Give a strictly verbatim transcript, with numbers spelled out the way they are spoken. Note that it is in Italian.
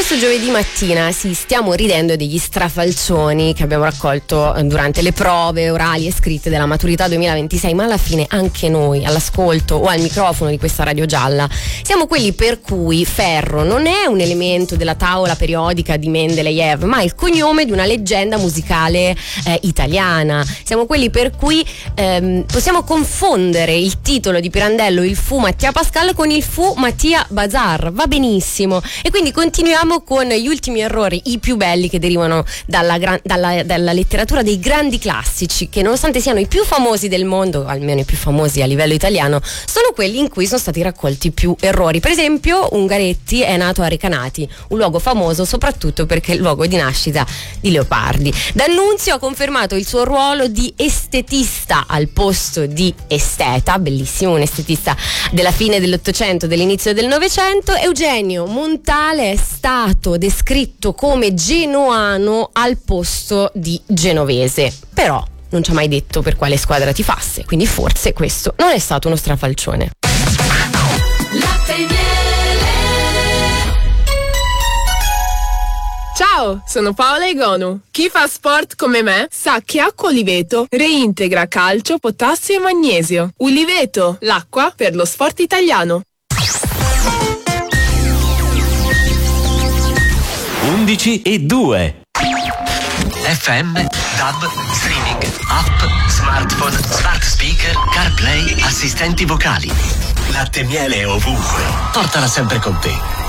questo giovedì mattina sì, stiamo ridendo degli strafalcioni che abbiamo raccolto durante le prove orali e scritte della maturità duemilaventisei, ma alla fine anche noi all'ascolto o al microfono di questa radio gialla siamo quelli per cui ferro non è un elemento della tavola periodica di Mendeleev, ma il cognome di una leggenda musicale eh, italiana. Siamo quelli per cui ehm, possiamo confondere il titolo di Pirandello, il fu Mattia Pascal, con il fu Mattia Bazar, va benissimo. E quindi continuiamo con gli ultimi errori, i più belli, che derivano dalla, gran, dalla, dalla letteratura dei grandi classici, che nonostante siano i più famosi del mondo, almeno i più famosi a livello italiano, sono quelli in cui sono stati raccolti più errori. Per esempio, Ungaretti è nato a Recanati, un luogo famoso soprattutto perché è il luogo di nascita di Leopardi. D'Annunzio ha confermato il suo ruolo di estetista al posto di esteta, bellissimo, un estetista della fine dell'Ottocento, dell'inizio del Novecento. Eugenio Montale è stato descritto come genuano al posto di genovese, però non ci ha mai detto per quale squadra tifasse, quindi forse questo non è stato uno strafalcione. Ciao, sono Paola Egonu. Chi fa sport come me sa che acqua Uliveto reintegra calcio, potassio e magnesio. Uliveto, l'acqua per lo sport italiano. undici e due F M, D A B, streaming, app, smartphone, smart speaker, CarPlay, assistenti vocali. Latte miele ovunque. Portala sempre con te.